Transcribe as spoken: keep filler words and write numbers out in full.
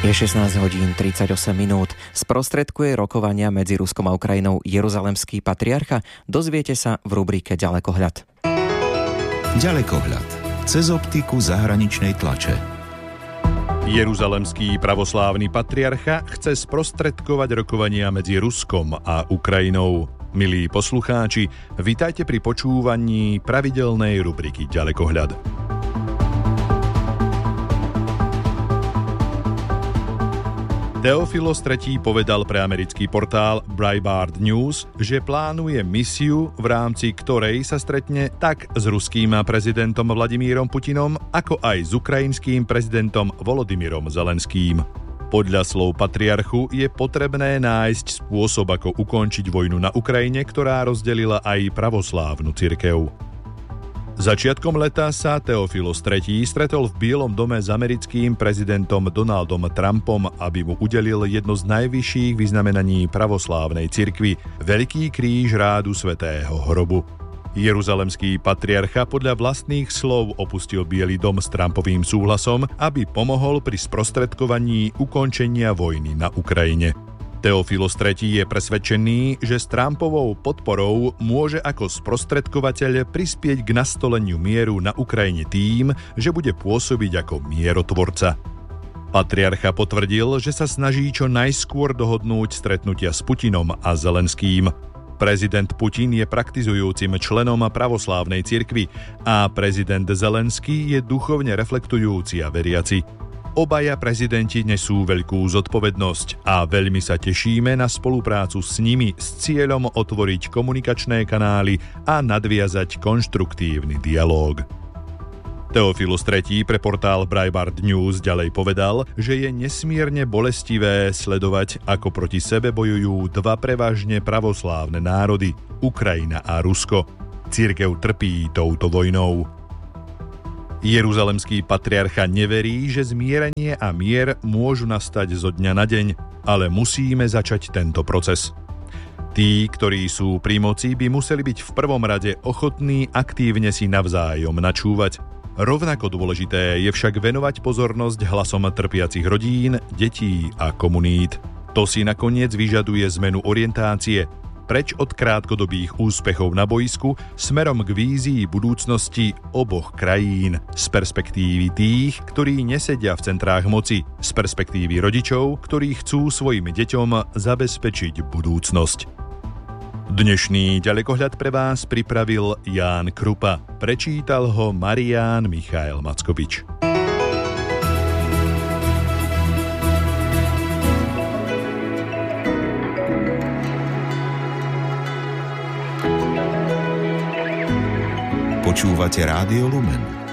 Je šestnásť hodín tridsaťosem minút. Sprostredkuje rokovania medzi Ruskom a Ukrajinou jeruzalemský patriarcha? Dozviete sa v rubrike Ďalekohľad. Ďalekohľad. Cez optiku zahraničnej tlače. Jeruzalemský pravoslávny patriarcha chce sprostredkovať rokovania medzi Ruskom a Ukrajinou. Milí poslucháči, vitajte pri počúvaní pravidelnej rubriky Ďalekohľad. Teofilos tretí. povedal pre americký portál Breitbart News, že plánuje misiu, v rámci ktorej sa stretne tak s ruským prezidentom Vladimírom Putinom, ako aj s ukrajinským prezidentom Volodymyrom Zelenským. Podľa slov patriarchu je potrebné nájsť spôsob, ako ukončiť vojnu na Ukrajine, ktorá rozdelila aj pravoslávnu cirkev. Začiatkom leta sa Teofilos tretí. stretol v Bielom dome s americkým prezidentom Donaldom Trumpom, aby mu udelil jedno z najvyšších vyznamenaní pravoslávnej cirkvi – Veľký kríž rádu svätého hrobu. Jeruzalemský patriarcha podľa vlastných slov opustil Biely dom s Trumpovým súhlasom, aby pomohol pri sprostredkovaní ukončenia vojny na Ukrajine. Teofilos tretí. je presvedčený, že s Trumpovou podporou môže ako sprostredkovateľ prispieť k nastoleniu mieru na Ukrajine tým, že bude pôsobiť ako mierotvorca. Patriarcha potvrdil, že sa snaží čo najskôr dohodnúť stretnutia s Putinom a Zelenským. Prezident Putin je praktizujúcim členom pravoslávnej cirkvi a prezident Zelenský je duchovne reflektujúci a veriaci. Obaja prezidenti nesú veľkú zodpovednosť a veľmi sa tešíme na spoluprácu s nimi s cieľom otvoriť komunikačné kanály a nadviazať konštruktívny dialóg. Teofilos tretí. pre portál Breitbart News ďalej povedal, že je nesmierne bolestivé sledovať, ako proti sebe bojujú dva prevažne pravoslávne národy, Ukrajina a Rusko. Cirkev trpí touto vojnou. Jeruzalemský patriarcha neverí, že zmierenie a mier môžu nastať zo dňa na deň, ale musíme začať tento proces. Tí, ktorí sú pri moci, by museli byť v prvom rade ochotní aktívne si navzájom načúvať. Rovnako dôležité je však venovať pozornosť hlasom trpiacich rodín, detí a komunít. To si nakoniec vyžaduje zmenu orientácie, preč od krátkodobých úspechov na bojsku smerom k vízii budúcnosti oboch krajín, z perspektívy tých, ktorí nesedia v centrách moci, z perspektívy rodičov, ktorí chcú svojim deťom zabezpečiť budúcnosť. Dnešný ďalekohľad pre vás pripravil Ján Krupa. Prečítal ho Marián Michael Mackovič. Počúvate Rádio Lumen.